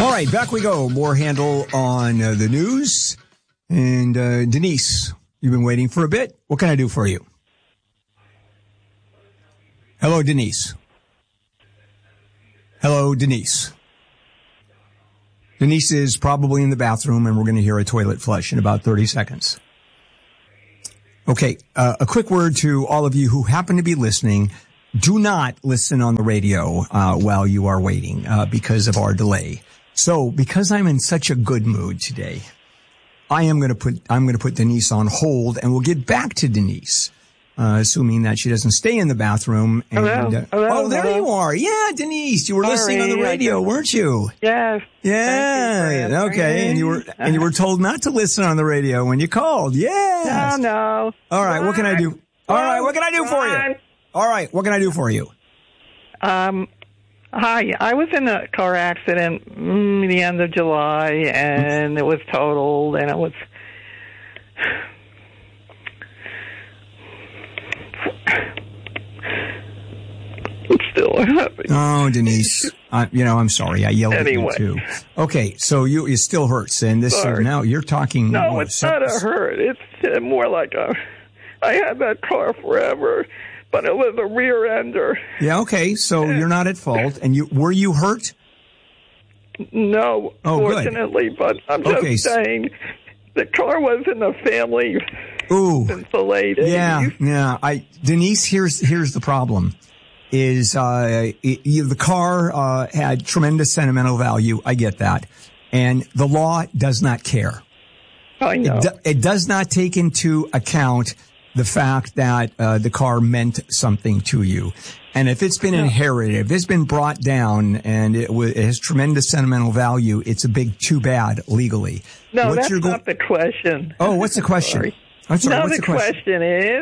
All right, back we go. More Handel on the news. And Denise, you've been waiting for a bit. What can I do for you? Hello, Denise. Hello, Denise. Denise is probably in the bathroom, and we're going to hear a toilet flush in about 30 seconds. Okay, a quick word to all of you who happen to be listening. Do not listen on the radio while you are waiting because of our delay. So, because I'm in such a good mood today, I'm going to put Denise on hold, and we'll get back to Denise, assuming that she doesn't stay in the bathroom. And, hello. There you are. Yeah, Denise, you were listening on the radio, weren't you? Yes. Yeah. Okay. And you were told not to listen on the radio when you called. Yes. No. All right. What can I do? All right. What can I do for you? All right. What can I do for you? Hi. I was in a car accident the end of July, and it was totaled, and it was. It's still happening. Oh, Denise. I'm sorry. I yelled anyway. at you too. Okay, so it still hurts, and this is now you're talking. No, it's not a hurt. It's more like I had that car forever, but it was a rear ender. Yeah. Okay. So you're not at fault, and were you hurt? No, fortunately, but I'm just saying the car was in the family since the late 80s. Yeah. Denise, here's the problem. Is the car had tremendous sentimental value. I get that. And the law does not care. I know. It does not take into account the fact that the car meant something to you. And if it's been inherited, if it's been brought down and it has tremendous sentimental value, it's a big too bad legally. No, that's not the question. Oh, what's the question? Sorry. The question is,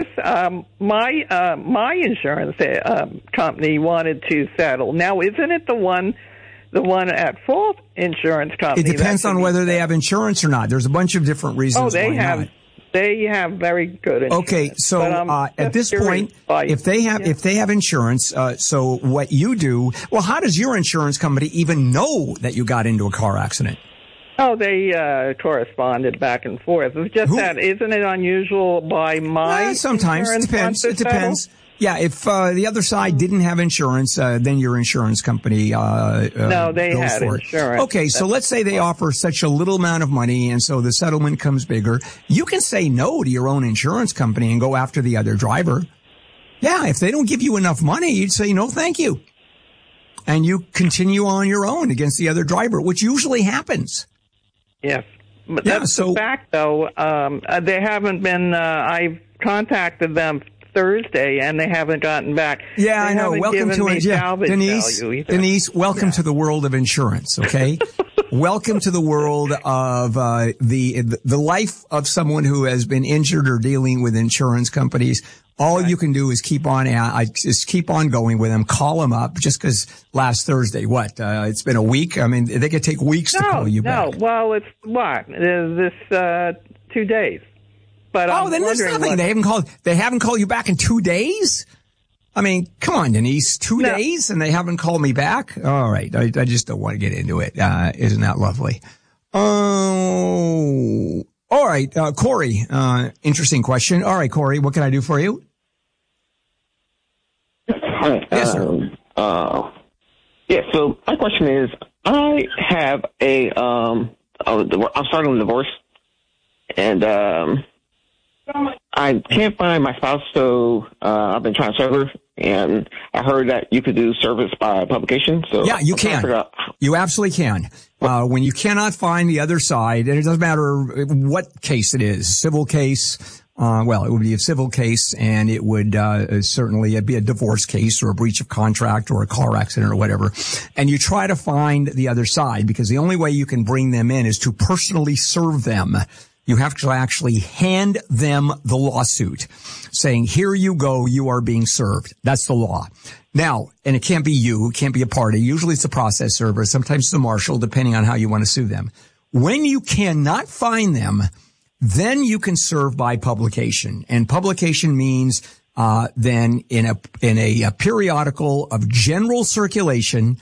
my insurance company wanted to settle. Now, isn't it the one at fault insurance company? It depends on whether they have insurance or not. There's a bunch of different reasons. They have very good insurance. Okay, so at this point, if they have insurance, so what you do? Well, how does your insurance company even know that you got into a car accident? Oh, they corresponded back and forth. It's just that, isn't it unusual by my sometimes it depends. Yeah, if the other side didn't have insurance, then your insurance company no, they goes had for insurance. It. Okay, so let's say they offer such a little amount of money, and so the settlement comes bigger. You can say no to your own insurance company and go after the other driver. Yeah, if they don't give you enough money, you'd say no, thank you, and you continue on your own against the other driver, which usually happens. Yes. But that's the fact, though. They haven't been, I've contacted them Thursday, and they haven't gotten back. Yeah, I know. Welcome to it. Yeah. Denise, welcome to the world of insurance, okay? Welcome to the world of the life of someone who has been injured or dealing with insurance companies. All you can do is keep on going with them. Call them up just because last Thursday, it's been a week. I mean, they could take weeks to call you back. No, well, it's this 2 days. But then there's nothing. They haven't called you back in 2 days. I mean, come on, Denise, 2 days and they haven't called me back. All right, I just don't want to get into it. Isn't that lovely? Oh, all right, Corey. Interesting question. All right, Corey, what can I do for you? Hi. Yes, sir. So my question is, I have I'm starting a divorce, and I can't find my spouse, so I've been trying to serve her, and I heard that you could do service by publication. So yeah, you can. You absolutely can. When you cannot find the other side, and it doesn't matter what case it is, civil case, it would be a civil case, and it would certainly be a divorce case or a breach of contract or a car accident or whatever. And you try to find the other side, because the only way you can bring them in is to personally serve them. You have to actually hand them the lawsuit saying, here you go, you are being served. That's the law. Now, and it can't be you, it can't be a party. Usually it's a process server, sometimes it's a marshal, depending on how you want to sue them. When you cannot find them, then you can serve by publication. And publication means then in a periodical of general circulation,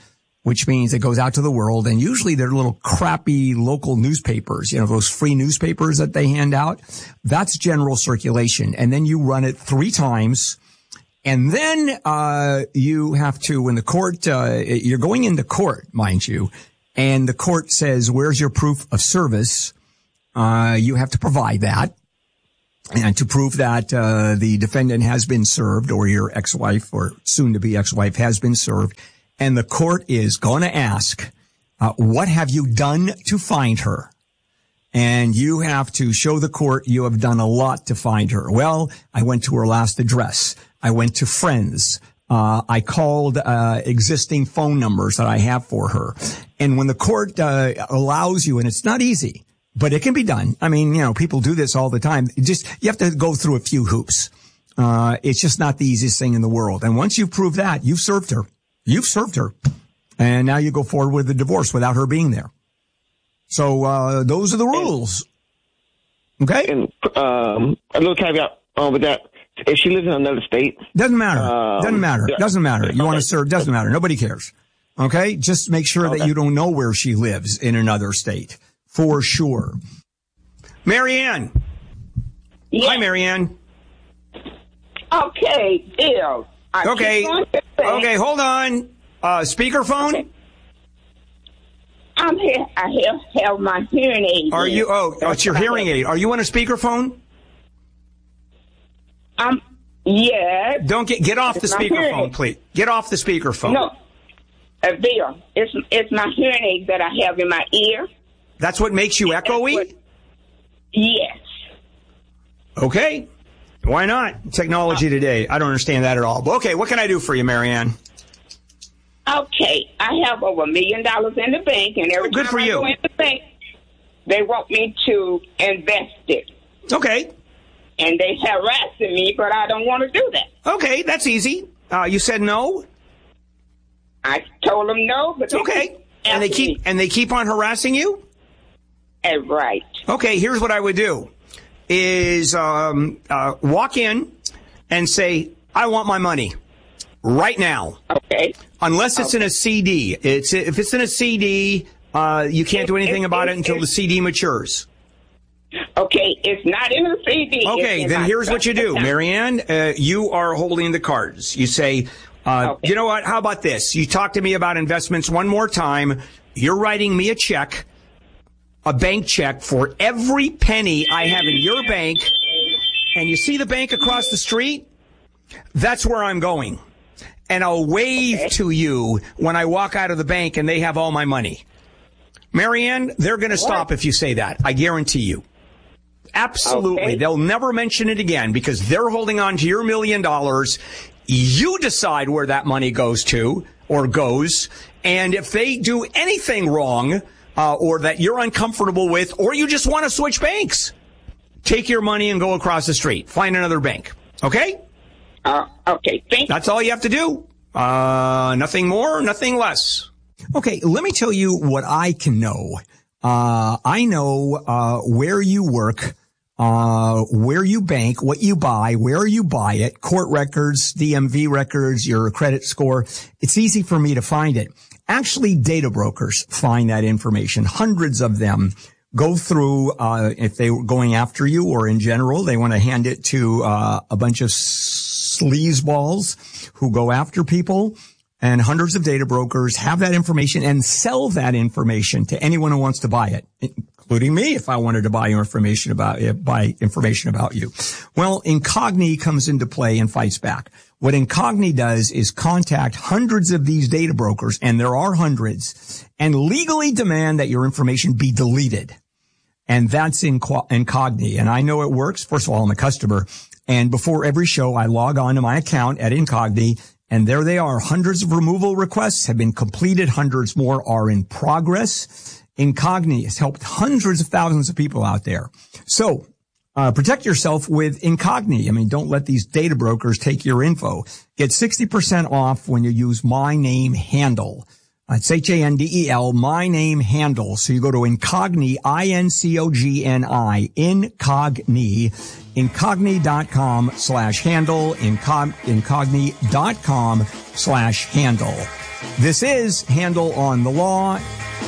which means it goes out to the world. And usually they're little crappy local newspapers, those free newspapers that they hand out. That's general circulation. And then you run it 3 times. And then, you have to, when the court, you're going into court, mind you, and the court says, where's your proof of service? You have to provide that. And to prove that, the defendant has been served, or your ex-wife or soon to be ex-wife has been served. And the court is going to ask, what have you done to find her? And you have to show the court you have done a lot to find her. Well, I went to her last address. I went to friends. I called existing phone numbers that I have for her. And when the court allows you, and it's not easy, but it can be done. I mean, people do this all the time. You have to go through a few hoops. It's just not the easiest thing in the world. And once you prove that, you've served her. You've served her. And now you go forward with the divorce without her being there. So, those are the rules. Okay? And, a little caveat with that. If she lives in another state. Doesn't matter. Doesn't matter. Yeah. Doesn't matter. You want to serve. Doesn't matter. Nobody cares. Okay? Just make sure that you don't know where she lives in another state. For sure. Marianne. Yes. Hi, Marianne. Okay, Bill. Okay, hold on. Speakerphone? Okay. I'm here. I have my hearing aid. Are you? Oh, it's your hearing aid. Are you on a speakerphone? Yeah. Don't get off the speakerphone, please. Get off the speakerphone. No, Bill. It's my hearing aid that I have in my ear. That's what makes you echoey? Yes. Okay. Why not? Technology today. I don't understand that at all. But okay, what can I do for you, Marianne? Okay, I have over $1 million in the bank, and every good time for I you. go in the bank, they want me to invest it. Okay. And they harassing me, but I don't want to do that. Okay, that's easy. You said no? I told them no, but okay. And they keep on harassing you? Right. Okay, here's what I would do is walk in and say, I want my money right now. Okay. Unless it's in a CD. If it's in a CD, you can't do anything about it until the CD matures. Okay, it's not in the CD. Okay, then here's what you do, Marianne. You are holding the cards. You say, you know what, how about this? You talk to me about investments one more time. You're writing me a bank check for every penny I have in your bank. And you see the bank across the street? That's where I'm going. And I'll wave to you when I walk out of the bank and they have all my money. Marianne, they're going to stop if you say that. I guarantee you. Absolutely. Okay. They'll never mention it again because they're holding on to your $1 million. You decide where that money goes to or goes. And if they do anything wrong, or that you're uncomfortable with, or you just want to switch banks, take your money and go across the street. Find another bank. Okay? Okay. Thank you. That's all you have to do. Nothing more, nothing less. Okay, let me tell you what I can know. I know where you work, where you bank, what you buy, where you buy it, court records, DMV records, your credit score. It's easy for me to find it. Actually, data brokers find that information. Hundreds of them go through, if they were going after you or in general, they want to hand it to a bunch of sleazeballs who go after people. And hundreds of data brokers have that information and sell that information to anyone who wants to buy it, including me if I wanted to buy information about you. Well, Incogni comes into play and fights back. What Incogni does is contact hundreds of these data brokers, and there are hundreds, and legally demand that your information be deleted. And that's Incogni. And I know it works. First of all, I'm a customer. And before every show, I log on to my account at Incogni. And there they are. Hundreds of removal requests have been completed. Hundreds more are in progress. Incogni has helped hundreds of thousands of people out there. So, protect yourself with Incogni. I mean, don't let these data brokers take your info. Get 60% off when you use My Name Handle. It's HANDEL, My Name Handle. So you go to Incogni, INCOGNI, Incogni, Incogni.com/handle, Incogni.com/handle. This is Handel on the Law.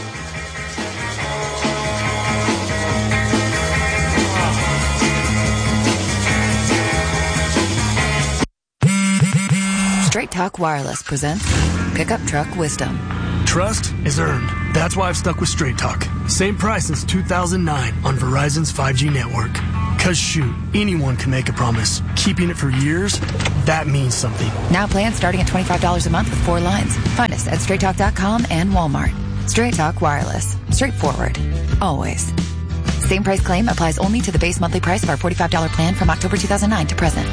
Straight Talk Wireless presents Pickup Truck Wisdom. Trust is earned. That's why I've stuck with Straight Talk. Same price since 2009 on Verizon's 5G network. Cause shoot, anyone can make a promise. Keeping it for years, that means something. Now plans starting at $25 a month with 4 lines. Find us at straighttalk.com and Walmart. Straight Talk Wireless. Straightforward. Always. Same price claim applies only to the base monthly price of our $45 plan from October 2009 to present.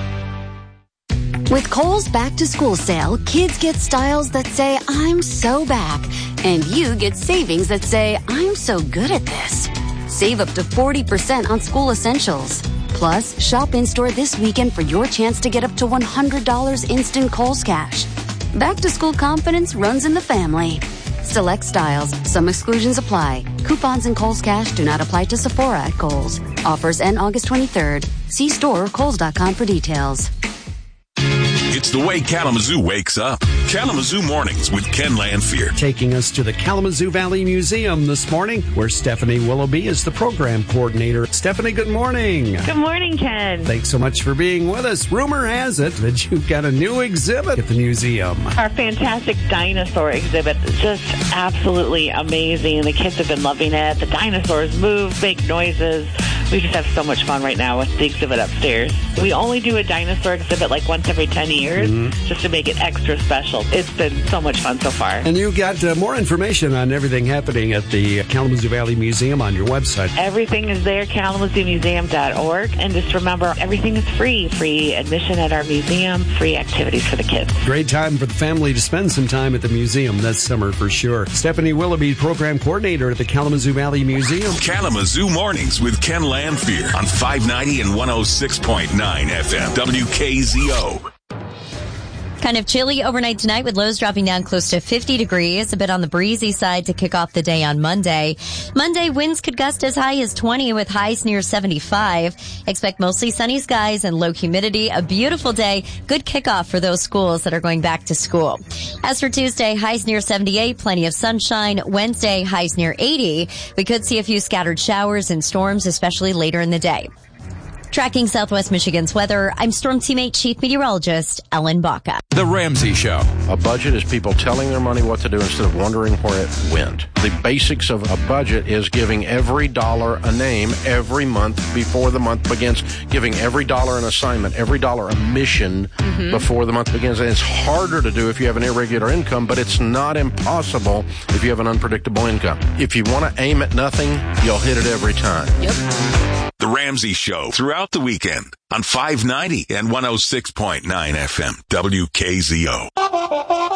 With Kohl's Back to School sale, kids get styles that say, I'm so back. And you get savings that say, I'm so good at this. Save up to 40% on school essentials. Plus, shop in-store this weekend for your chance to get up to $100 instant Kohl's cash. Back to school confidence runs in the family. Select styles. Some exclusions apply. Coupons and Kohl's cash do not apply to Sephora at Kohl's. Offers end August 23rd. See store or Kohl's.com for details. It's the way Kalamazoo wakes up. Kalamazoo Mornings with Ken Lanfear. Taking us to the Kalamazoo Valley Museum this morning, where Stephanie Willoughby is the program coordinator. Stephanie, good morning. Good morning, Ken. Thanks so much for being with us. Rumor has it that you've got a new exhibit at the museum. Our fantastic dinosaur exhibit is just absolutely amazing. The kids have been loving it. The dinosaurs move, make noises. We just have so much fun right now with the exhibit upstairs. We only do a dinosaur exhibit like once every 10 years just to make it extra special. It's been so much fun so far. And you've got more information on everything happening at the Kalamazoo Valley Museum on your website. Everything is there, KalamazooMuseum.org. And just remember, everything is free. Free admission at our museum, free activities for the kids. Great time for the family to spend some time at the museum this summer for sure. Stephanie Willoughby, program coordinator at the Kalamazoo Valley Museum. Kalamazoo Mornings with Ken Lanfear on 590 and 106.9 FM. WKZO. Kind of chilly overnight tonight with lows dropping down close to 50 degrees, a bit on the breezy side to kick off the day on Monday. Monday, winds could gust as high as 20 with highs near 75. Expect mostly sunny skies and low humidity. A beautiful day. Good kickoff for those schools that are going back to school. As for Tuesday, highs near 78, plenty of sunshine. Wednesday, highs near 80. We could see a few scattered showers and storms, especially later in the day. Tracking Southwest Michigan's weather, I'm Storm Teammate Chief Meteorologist Ellen Baca. The Ramsey Show. A budget is people telling their money what to do instead of wondering where it went. The basics of a budget is giving every dollar a name every month before the month begins, giving every dollar an assignment, every dollar a mission before the month begins. And it's harder to do if you have an irregular income, but it's not impossible if you have an unpredictable income. If you want to aim at nothing, you'll hit it every time. Yep. The Ramsey Show throughout the weekend on 590 and 106.9 FM. WKZO.